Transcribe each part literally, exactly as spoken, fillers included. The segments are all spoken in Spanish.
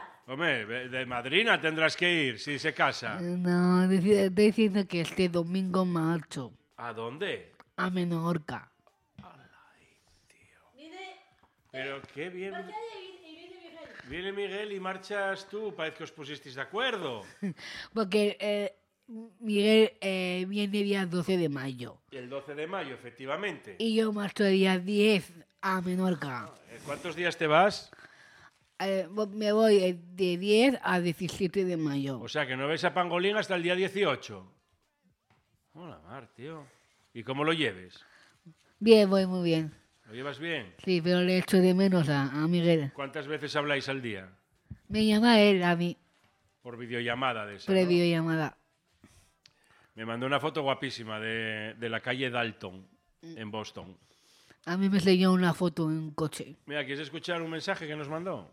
Hombre, de madrina tendrás que ir si se casa. No, estoy diciendo que este domingo marcho. ¿A dónde? A Menorca. Ay, tío. Pero qué bien. Viene Miguel y marchas tú. Parece que os pusisteis de acuerdo. Porque eh, Miguel eh, viene día doce de mayo. El doce de mayo, efectivamente. Y yo marcho el día diez a Menorca. ¿Cuántos días te vas? Eh, me voy de diez a diecisiete de mayo. O sea, que no ves a Pangolín hasta el día dieciocho. Hola, Mar, tío. ¿Y cómo lo lleves? Bien, voy muy bien. ¿Lo llevas bien? Sí, pero le echo de menos a, a Miguel. ¿Cuántas veces habláis al día? Me llama él a mí. Por videollamada de esa, Por ¿no? videollamada. Me mandó una foto guapísima de, de la calle Dalton, en Boston. A mí me enseñó una foto en un coche. Mira, ¿quieres escuchar un mensaje que nos mandó?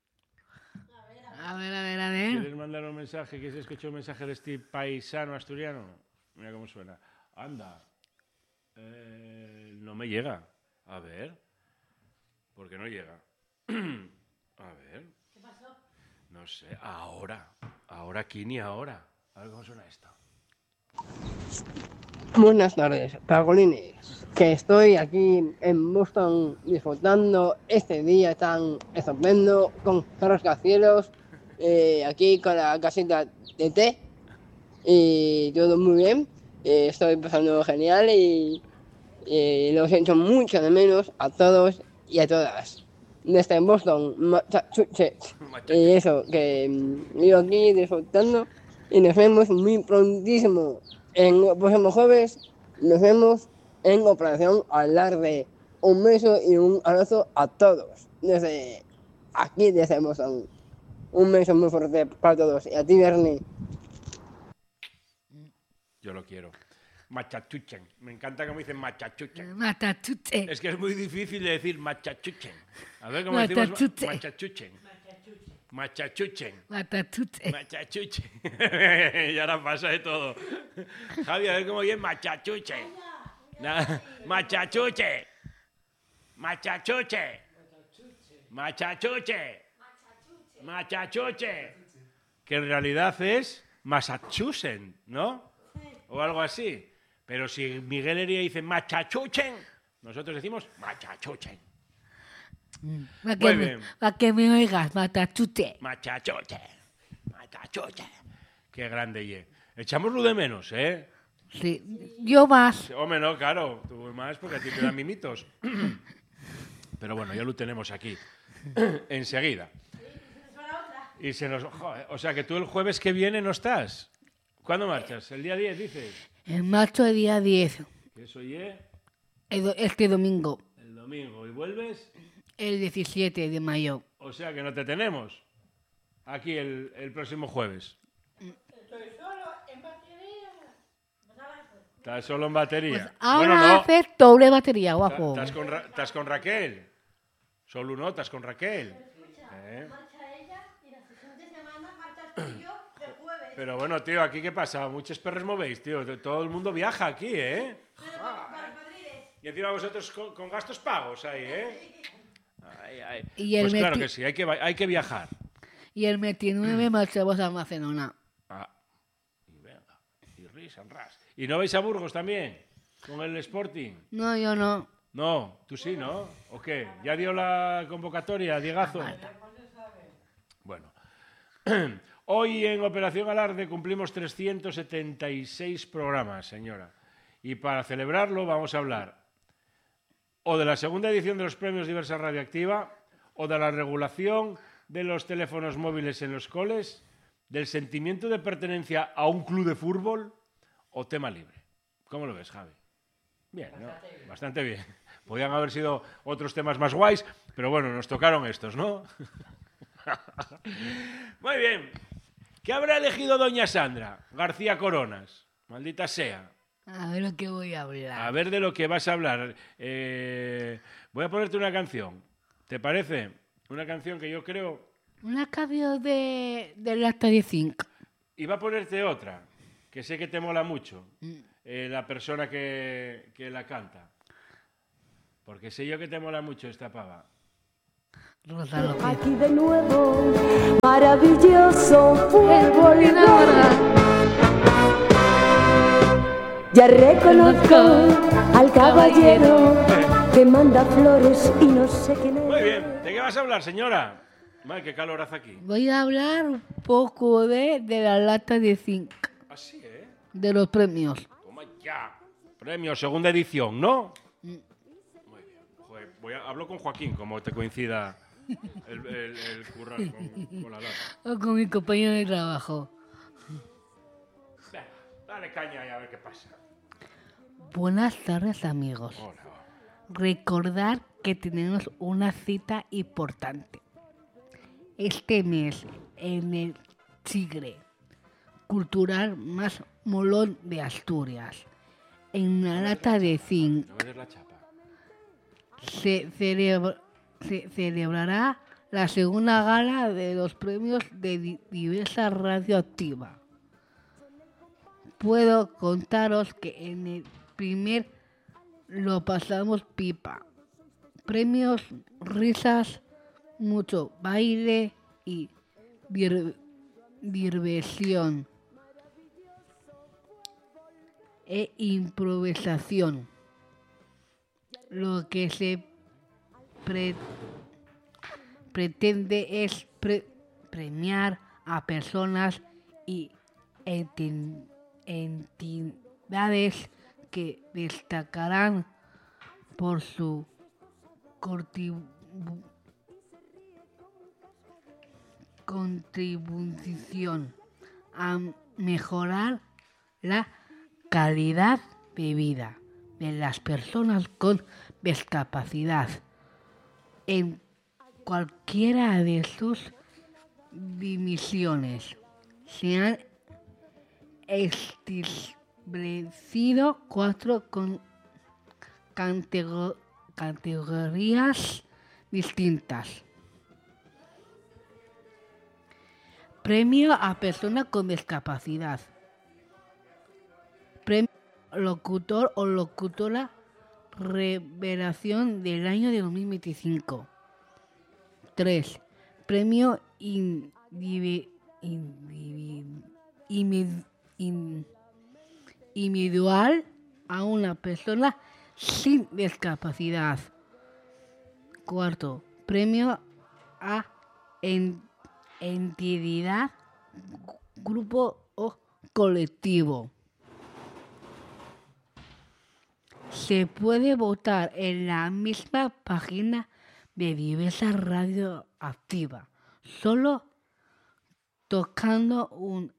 A ver, a ver, a ver. ¿Quieres mandar un mensaje? ¿Quieres escuchar un mensaje de este paisano asturiano? Mira cómo suena. Anda. Eh, no me llega. A ver. ¿Por qué no llega? A ver. ¿Qué pasó? No sé. Ahora. Ahora aquí ni ahora. A ver cómo suena esto. Buenas tardes, Pangolines. Que estoy aquí en Boston disfrutando este día tan estupendo con rascacielos. Eh, aquí con la casita de té y todo muy bien. Eh, estoy pasando genial y, y los echo mucho de menos a todos y a todas. Desde Boston, Massachusetts. Y eso, que mm, yo aquí disfrutando y nos vemos muy prontísimo. En el próximo jueves nos vemos en Operación Alarde. Un beso y un abrazo a todos. Desde aquí, desde Boston. Un beso muy fuerte para todos. Y a ti, Bernie. Yo lo quiero. Machachuchen. Me encanta cómo dicen machachuchen. Machachuchen. Es que es muy difícil de decir machachuchen. A ver cómo decimos Machachuchen. machachuchen. Machachuchen. Machachuchen. Machachuchen. Y ahora pasa de todo. Javi, a ver cómo oye machachuchen. Na- Machachuche. Machachuche. Machachuche. Machachuche. Que en realidad es Massachusetts, ¿no? O algo así. Pero si Miguel Heredia dice machachuchen, nosotros decimos machachuchen. Para Muy que, me- bien. pa' que me oigas, Machachuche. Machachuche. Machachuche. Qué grande, ye. Echámoslo de menos, ¿eh? Sí. Yo más. Hombre, no, claro. Tú más porque a ti te dan mimitos. Pero bueno, ya lo tenemos aquí. Enseguida. Y se nos... Joder, o sea que tú el jueves que viene no estás. ¿Cuándo marchas? ¿El día diez, dices? En marzo el día diez. Que eso ye el do- Este domingo. el domingo. ¿Y vuelves? El diecisiete de mayo. O sea que no te tenemos aquí el, el próximo jueves. Estoy solo en batería. Pues ahora pues. ¿Estás solo en batería? Pues ahora bueno, no. haces doble batería, guapo. ¿Estás con, Ra- estás con Raquel? Solo uno, estás con Raquel. ¿Eh? Marcha ella y la sesión de semana marchas tú y yo el jueves. Pero bueno, tío, ¿aquí qué pasa? Muchos perros movéis, tío. Todo el mundo viaja aquí, ¿eh? Pero para, para Madrid. Y encima vosotros con, con gastos pagos ahí, ¿eh? Ay, ay. Y el Pues claro meti- que sí, hay que, va- hay que viajar. Y el veintinueve marchamos a Barcelona. Ah, y venga, y ris and ras. ¿Y no vais a Burgos también? ¿Con el Sporting? No, yo no. No, tú sí, ¿no? ¿O qué? ¿Ya dio la convocatoria, Diegazo? Bueno. Hoy en Operación Alarde cumplimos trescientos setenta y seis programas, señora. Y para celebrarlo vamos a hablar o de la segunda edición de los premios Diversa Radioactiva, o de la regulación de los teléfonos móviles en los coles, del sentimiento de pertenencia a un club de fútbol, o tema libre. ¿Cómo lo ves, Javi? Bien, ¿no? Bastante bien. Bastante bien. Podían haber sido otros temas más guays, pero bueno, nos tocaron estos, ¿no? Muy bien. ¿Qué habrá elegido doña Sandra García Coronas? Maldita sea. A ver lo que voy a hablar. A ver de lo que vas a hablar. Eh, voy a ponerte una canción. ¿Te parece? Una canción que yo creo... Una canción de, de Lata de Zinc. Y va a ponerte otra, que sé que te mola mucho, eh, la persona que, que la canta. Porque sé yo que te mola mucho esta pava. Rosa López. Aquí de nuevo. maravilloso fue El bolín ahora. Ya reconozco al caballero que manda flores y no sé quién es. Muy bien. ¿De qué vas a hablar, señora? Madre, qué calor hace aquí. Voy a hablar un poco de, de la lata de zinc, Así, ¿eh? de los premios. Toma ya. Premio, segunda edición, ¿no? Muy bien. Joder, voy a, hablo con Joaquín, como te coincida el, el, el currar con, con la lata. O con mi compañero de trabajo. Venga, dale caña y a ver qué pasa. Buenas tardes, amigos. Hola. Recordar que tenemos una cita importante. Este mes, en el Tigre cultural más molón de Asturias, en la lata de zinc, No me des la chapa. se, celebra- se celebrará la segunda gala de los premios de Di- Diversa Radioactiva. Puedo contaros que en el primer lo pasamos pipa. Premios, risas, mucho baile y dir- diversión e improvisación. Lo que se pre- pretende es pre- premiar a personas y enti- entidades que destacarán por su contribu- contribución a mejorar la calidad de vida de las personas con discapacidad en cualquiera de sus dimensiones. Se han establecido cuatro con catego- categorías distintas. Premio a persona con discapacidad. Premio locutor o locutora revelación del año de dos mil veinticinco. tres. Premio indivi- indivi- imi- in- individual a una persona sin discapacidad. Cuarto. Premio a en- entidad, grupo o colectivo. Se puede votar en la misma página de Diversa Radioactiva, solo tocando un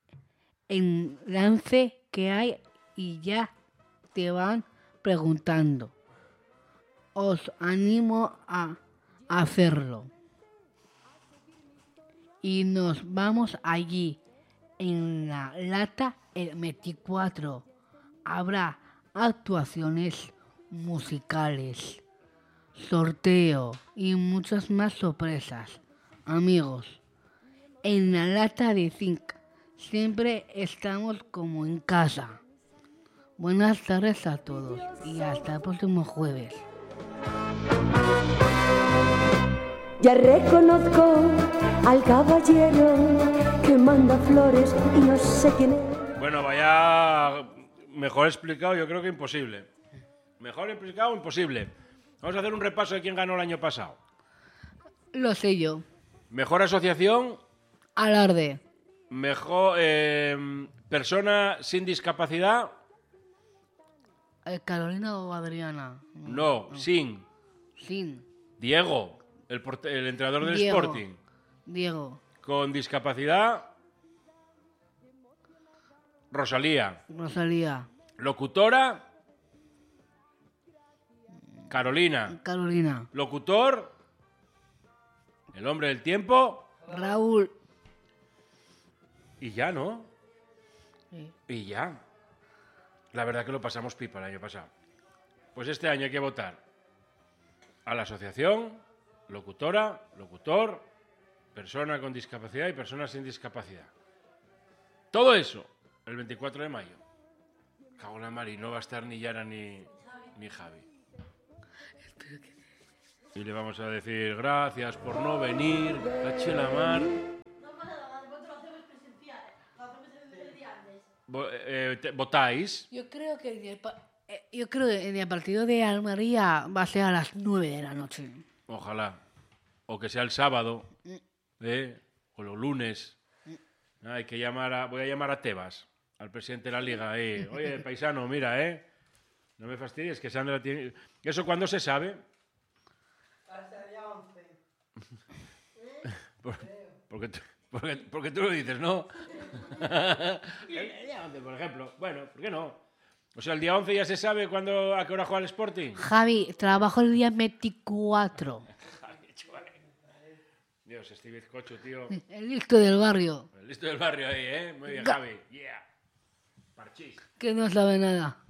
enlace que hay y ya te van preguntando. Os animo a hacerlo. Y nos vamos allí, en la lata el veinticuatro. Habrá actuaciones musicales, sorteo y muchas más sorpresas. Amigos, en la lata de zinc siempre estamos como en casa. Buenas tardes a todos y hasta el próximo jueves. Ya reconozco al caballero que manda flores y no sé quién es. Bueno, vaya mejor explicado, yo creo que imposible. Mejor explicado, imposible. Vamos a hacer un repaso de quién ganó el año pasado. Lo sé yo. Mejor asociación, Alarde. mejor eh, persona sin discapacidad, Eh, ¿Carolina o Adriana? no, sin. Sin. Diego, el, porte- el entrenador del Diego. Sporting. Diego. Con discapacidad, Rosalía. Rosalía. Locutora, Carolina. Carolina. Locutor, el hombre del tiempo. Raúl. Y ya, ¿no? Sí. Y ya. La verdad que lo pasamos pipa el año pasado. Pues este año hay que votar a la asociación, locutora, locutor, persona con discapacidad y persona sin discapacidad. Todo eso el veinticuatro de mayo. Cago en la mar, y no va a estar ni Yara ni, ni Javi. Y le vamos a decir gracias por no venir, caché la mar. vo- eh, te- votáis. Yo creo que en el, pa- eh, yo creo que en el partido de Almería va a ser a las nueve de la noche. Ojalá. O que sea el sábado, ¿eh? O los lunes. Hay que llamar a, voy a llamar a Tebas, al presidente de la liga. Eh. Oye, paisano, mira, ¿eh? No me fastidies, que Sandra tiene... ¿Eso cuándo se sabe? Hasta el día once. Por- porque, tú, porque, porque tú lo dices, ¿no? El día once, por ejemplo. Bueno, ¿por qué no? O sea, el día once ya se sabe cuándo, a qué hora juega el Sporting. Javi, trabajo el día veinticuatro. Dios, este bizcocho, tío. El listo del barrio, El listo del barrio ahí, ¿eh? Muy bien, Javi. Yeah. Parchís. que no sabe nada.